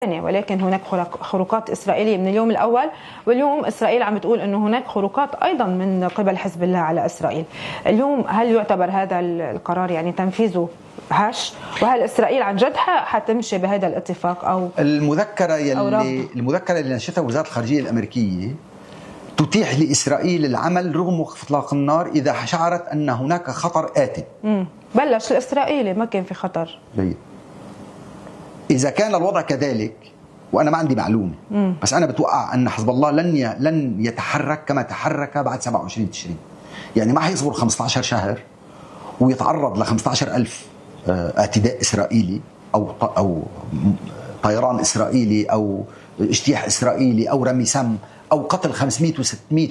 ولكن هناك خروقات إسرائيلية من اليوم الأول، واليوم إسرائيل عم بتقول أنه هناك خروقات أيضا من قبل حزب الله على إسرائيل. اليوم هل يعتبر هذا القرار يعني تنفيذه هش؟ وهل إسرائيل عن جد حتمشي بهذا الاتفاق أو المذكرة اللي نشرتها وزارة الخارجية الأمريكية تتيح لإسرائيل العمل رغم وقف إطلاق النار إذا شعرت أن هناك خطر آت. بلش الإسرائيلي ما كان في خطر. جيد. إذا كان الوضع كذلك، وأنا ما عندي معلومة، بس أنا بتوقع أن حزب الله لن يتحرك كما تحرك بعد 27 تشرين. يعني ما حيصبر 15 شهر ويتعرض ل 15,000 اعتداء إسرائيلي أو طيران إسرائيلي أو اجتياح إسرائيلي أو رمي سم أو قتل 500 و600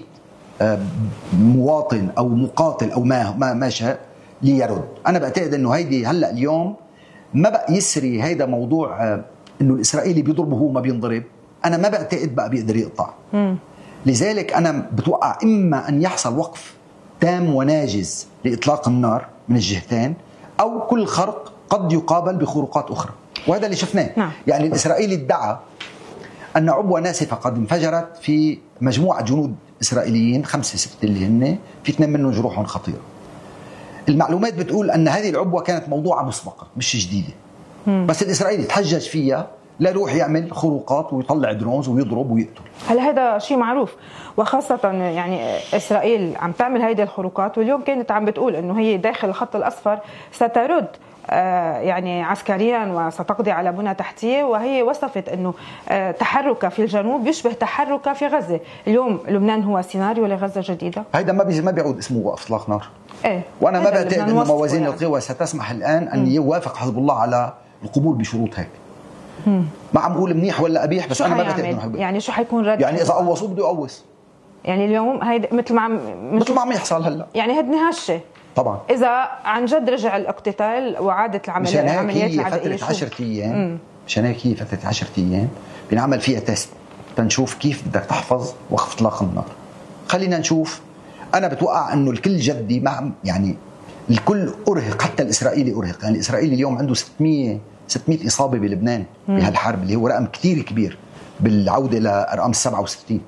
مواطن أو مقاتل أو ما شاء ليرد. أنا بعتقد أنه هيدي هلأ اليوم ما بقى يسري هيدا موضوع انه الاسرائيلي بيضربه وهو ما بينضرب. انا ما بعتقد بقى بيقدر يقطع. لذلك انا بتوقع اما ان يحصل وقف تام وناجز لاطلاق النار من الجهتين، او كل خرق قد يقابل بخروقات اخرى، وهذا اللي شفناه. يعني الاسرائيلي ادعى ان عبوه ناسفه قد انفجرت في مجموعه جنود اسرائيليين 5-6 اللي هن في 2 منهم جروحهم خطيره. المعلومات بتقول أن هذه العبوة كانت موضوعة مسبقة مش جديدة. بس الإسرائيلي تحجج فيها ليروح يعمل خروقات ويطلع درونز ويضرب ويقتل. هل هذا شيء معروف؟ وخاصة يعني إسرائيل عم تعمل هيدي الخروقات، واليوم كانت عم بتقول أنه هي داخل الخط الأصفر سترد يعني عسكريا وستقضي على بنى تحتية، وهي وصفت أنه تحركها في الجنوب يشبه تحركها في غزة. اليوم لبنان هو سيناريو لغزة جديدة. هيدا ما بيعود اسمه وقف إطلاق نار. وأنا ما بعتقد أن موازين القوى ستسمح الآن أن يوافق حزب الله على القبول بشروط هيك. ما عم بقول منيح ولا قبيح، بس أنا ما بعتقد أنه يعني شو حيكون رد؟ يعني إذا قوصوا بده يقوص. يعني اليوم هيدا مثل ما عم يحصل هلا، يعني هدني هالشيء طبعا إذا عن جد رجع الاقتتال وعادت العمليات العدائية. فترة 10 أيام مشان هيك هي فترة 10 أيام بنعمل فيها تيست تنشوف كيف بدك تحفظ وقف إطلاق النار. خلينا نشوف. أنا بتوقع أنه الكل جدي، مع يعني الكل أرهق، حتى الإسرائيلي أرهق. يعني الإسرائيلي اليوم عنده 600 إصابة بلبنان بهالحرب اللي هو رقم كتير كبير بالعودة لأرقام 67.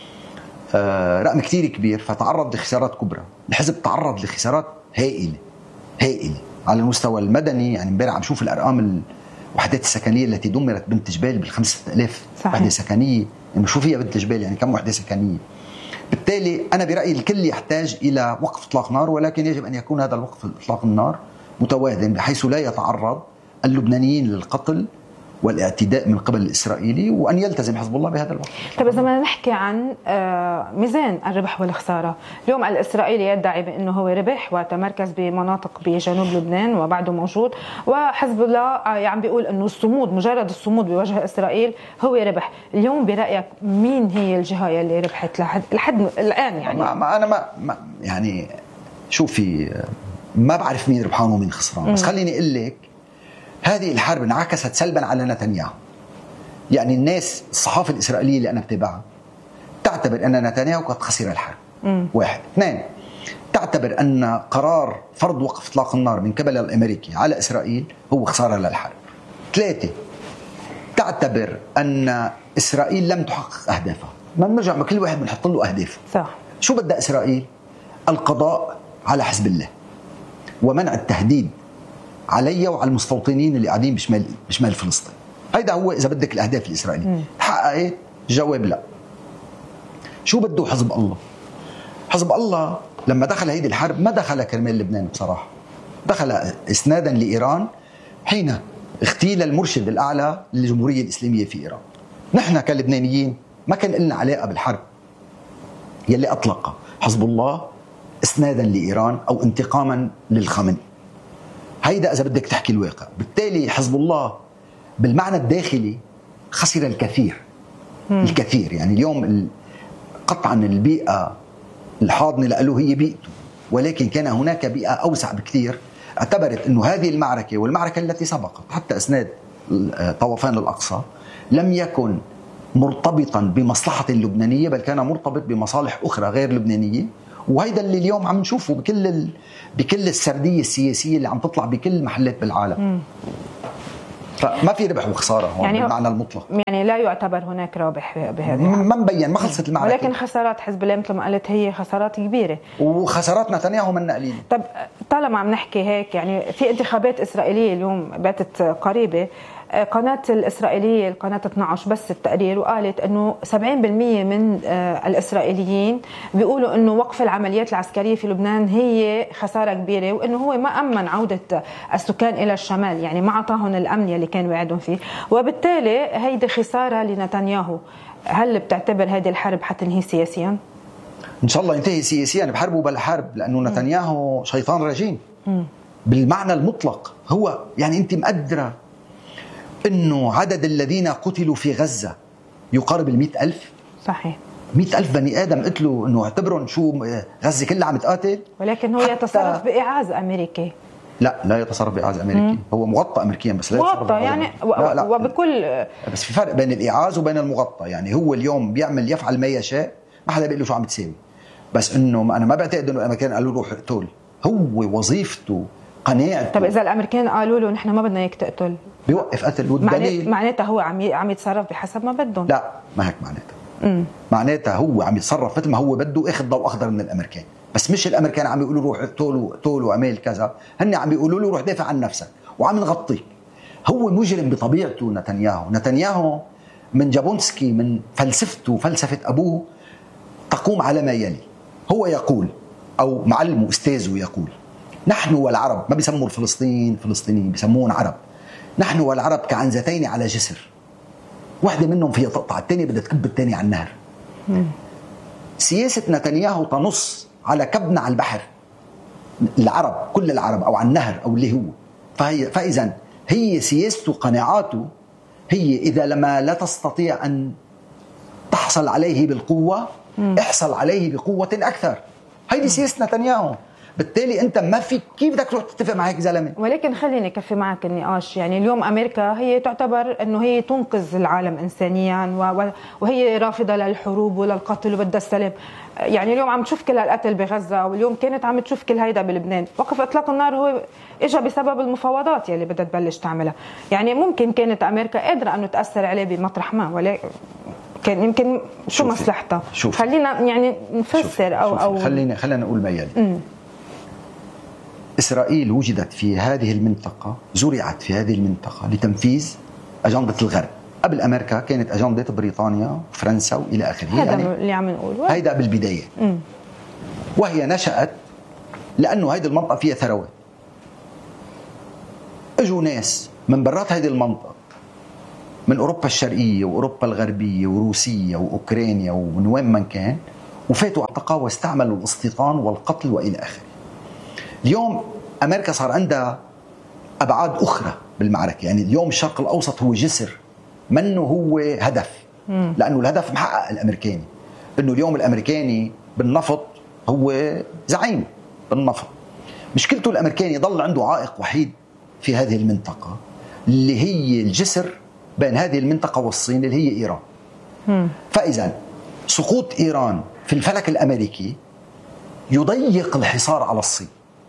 رقم كتير كبير، فتعرض لخسارات كبرى. الحزب تعرض لخسارات هائلة على المستوى المدني. يعني امبارح عم شوف الأرقام الوحدات السكنية التي دمرت بنت جبال بال5,000 وحدة سكنية. يعني شو فيها بنت جبال؟ يعني كم وحدة سكنية؟ بالتالي أنا برأيي الكل يحتاج إلى وقف إطلاق نار، ولكن يجب أن يكون هذا الوقف إطلاق النار متوازن بحيث لا يتعرض اللبنانيين للقتل والاعتداء من قبل الإسرائيلي، وأن يلتزم حزب الله بهذا الوقت. طيب إذا بدنا نحكي عن ميزان الربح والخسارة، اليوم الإسرائيلي يدعي بأنه هو ربح وتمركز بمناطق بجنوب لبنان وبعده موجود، وحزب الله عم بيقول أنه مجرد الصمود بوجه إسرائيل هو ربح. اليوم برأيك مين هي الجهة اللي ربحت لحد الآن؟ يعني أنا ما يعني شوفي، ما بعرف مين ربحان ومين خسران، بس خليني أقول لك هذه الحرب انعكست سلبا على نتنياهو. يعني الناس، الصحافة الإسرائيلية اللي أنا بتابعها تعتبر أن نتنياهو قد خسر الحرب. 1. 2. تعتبر أن قرار فرض وقف إطلاق النار من قبل الأمريكي على إسرائيل هو خسارة للحرب. 3. تعتبر أن إسرائيل لم تحقق أهدافها. ما نرجع كل واحد بنحط له أهدافه. صح. شو بدأ إسرائيل؟ القضاء على حزب الله ومنع التهديد علي وعلى المستوطنين اللي قاعدين بشمال فلسطين. هيدا هو إذا بدك الأهداف الإسرائيلية. تحققت؟ جواب لا. شو بده حزب الله؟ حزب الله لما دخل هيدي الحرب ما دخل كرمال لبنان بصراحة، دخل إسنادا لإيران حين اغتيل المرشد الأعلى للجمهورية الإسلامية في إيران. نحن كلبنانيين ما كان لنا علاقة بالحرب يلي أطلق حزب الله إسنادا لإيران أو انتقاما للخامنئي. هيدا إذا بدك تحكي الواقع. بالتالي حزب الله بالمعنى الداخلي خسر الكثير. الكثير. يعني اليوم قطعا البيئة الحاضنة له هي بيئته، ولكن كان هناك بيئة أوسع بكثير اعتبرت أنه هذه المعركة والمعركة التي سبقت حتى إسناد طوفان الأقصى لم يكن مرتبطا بمصلحة اللبنانية، بل كان مرتبط بمصالح أخرى غير لبنانية. وهيدا اللي اليوم عم نشوفه بكل السردية السياسية اللي عم تطلع بكل محلات بالعالم. فما في ربح وخساره هون يعني بالمعنى المطلق. يعني لا يعتبر هناك رابح بهذه ما مبين، ما خلصت المعركه، ولكن خسارات حزب الله مثل ما قلت هي خسارات كبيره، وخسارات نتنياهو من قليله. طب طالما عم نحكي هيك، يعني في انتخابات اسرائيليه اليوم باتت قريبه، قناة الإسرائيلية القناة 12 بس التقرير وقالت أنه 70% من الإسرائيليين بيقولوا أنه وقف العمليات العسكرية في لبنان هي خسارة كبيرة، وأنه هو ما أمن عودة السكان إلى الشمال، يعني ما أعطاهم الأمن اللي كان وعدهم فيه، وبالتالي هيدي خسارة لنتنياهو. هل بتعتبر هذه الحرب حتنهي سياسيا؟ إن شاء الله ينتهي سياسيا بحرب وبالحرب، لأنه نتنياهو شيطان رجيم بالمعنى المطلق. هو يعني أنت مقدرة إنه عدد الذين قتلوا في غزة يقارب 100,000. صحيح، 100,000 بني آدم قتلوا، إنه اعتبروا شو غزة كلها عم تقاتل. ولكن هو يتصرف بإعاز أمريكي. لا يتصرف بإعاز أمريكي. هو مغطى أمريكيا بس لا يتصرف مغطى يعني لا. وبكل، بس في فرق بين الإعاز وبين المغطى. يعني هو اليوم يفعل ما يشاء، ما حدا بيقول له شو عم تساوي، بس إنه أنا ما بعتقد إنه الأمريكان قالوا له روح اقتل. هو وظيفته قناعته. طب إذا الأمريكان قالوا له نحن ما بدنا إياك تقتل، بيوقف قتل. والدليل معناتها هو عم يتصرف بحسب ما بدهم. لا، ما هيك معناتها. معناتها هو عم يتصرف مثل ما هو بده، اخذ ضوء اخضر من الامريكان، بس مش الامريكان عم يقولوا روح اقتل واعمل كذا، هن عم يقولوا له روح دافع عن نفسك وعم نغطيك. هو مجرم بطبيعته نتنياهو من جابونسكي، من فلسفته فلسفه ابوه تقوم على ما يلي. هو يقول، او معلمه استاذه يقول، نحن والعرب، ما بيسموا فلسطينيين، بيسموهم عرب. نحن والعرب كعنزتين على جسر، واحدة منهم فيها تقطع، الثانية بدها تكب الثانية على النهر. سياسة نتنياهو تنص على كبنا على البحر، العرب، كل العرب، أو على النهر، أو اللي هو. فإذا هي سياسته، قناعاته هي إذا لما لا تستطيع أن تحصل عليه بالقوة، احصل عليه بقوة أكثر. هيدي سياسة نتنياهو. بالتالي انت ما في كيف بدك تروح تتفق مع هيك زلمه. ولكن خليني كفي معك النقاش، يعني اليوم امريكا هي تعتبر انه هي تنقذ العالم انسانيا، وهي رافضه للحروب وللقتل وبدها السلام. يعني اليوم عم تشوف كل هالقتل بغزه، واليوم كانت عم تشوف كل هيدا بلبنان. وقف اطلاق النار هو اجى بسبب المفاوضات يلي بدها تبلش تعملها. يعني ممكن كانت امريكا قادره انه تاثر عليه بمطرح ما، ولكن كان يمكن شو مصلحتها. خلينا يعني نفسر او خلينا نقول ما يلي. إسرائيل وجدت في هذه المنطقة، زرعت في هذه المنطقة لتنفيذ أجندة الغرب. قبل أمريكا كانت أجندة بريطانيا وفرنسا وإلى آخره. هذا يعني اللي عم نقوله، هيدا بالبداية. وهي نشأت لأنه هذه المنطقة فيها ثروات. اجوا ناس من برات هذه المنطقة، من أوروبا الشرقية وأوروبا الغربية وروسيا وأوكرانيا ومن وين من كان، وفاتوا على الطاقة واستعملوا الاستيطان والقتل وإلى آخره. اليوم أمريكا صار عندها أبعاد أخرى بالمعركة. يعني اليوم الشرق الأوسط هو جسر، منه هو هدف. لأنه الهدف محقق الأمريكاني، أنه اليوم الأمريكاني بالنفط هو زعيم بالنفط. مشكلته الأمريكاني ضل عنده عائق وحيد في هذه المنطقة، اللي هي الجسر بين هذه المنطقة والصين، اللي هي إيران. فإذا سقوط إيران في الفلك الأمريكي يضيق الحصار على الصين.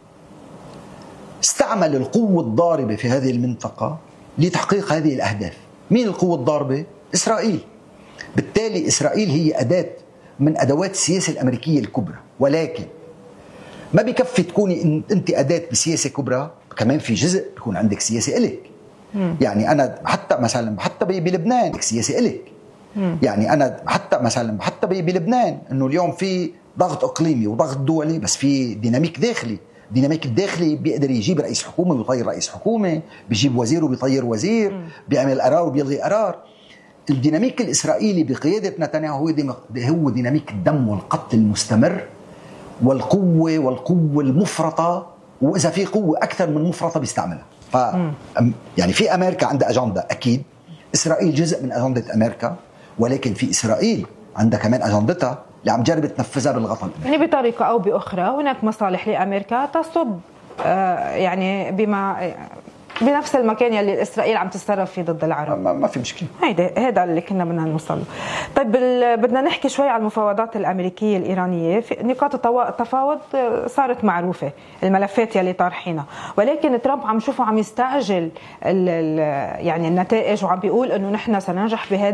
استعمل القوة الضاربة في هذه المنطقة لتحقيق هذه الأهداف. مين القوة الضاربة؟ إسرائيل. بالتالي إسرائيل هي أداة من أدوات السياسة الأمريكية الكبرى، ولكن ما بكفي تكوني أنت أداة بسياسة كبرى، كمان في جزء بيكون عندك سياسة إلك. يعني أنا حتى مثلا بلبنان عندك سياسة إلك. يعني أنا حتى بلبنان إنه اليوم في ضغط إقليمي وضغط دولي، بس في ديناميك داخلي. الديناميك الداخلي بيقدر يجيب رئيس حكومة ويطير رئيس حكومة، بيجيب وزير وبيطير وزير، بيعمل قرار وبيلغي قرار. الديناميك الإسرائيلي بقيادة نتنياهو هو ديناميك الدم والقتل المستمر والقوة المفرطة، وإذا في قوة أكثر من مفرطة بيستعملها. يعني في أمريكا عندها أجندة، أكيد إسرائيل جزء من أجندة أمريكا، ولكن في إسرائيل عندها كمان أجندتها اللي عم جرب تنفذها بالغطاء. يعني بطريقة أو بأخرى هناك مصالح لأمريكا تصب يعني بما بنفس المكان يلي اسرائيل عم تتصرف فيه ضد العرب. ما في مشكله. هذا اللي كنا بدنا نوصل له. طيب بدنا نحكي شوي عن المفاوضات الامريكيه الايرانيه. في نقاط التفاوض صارت معروفه، الملفات يلي طارحينها، ولكن ترامب عم نشوفه عم يستعجل يعني النتائج، وعم بيقول انه نحن سننجح بهذا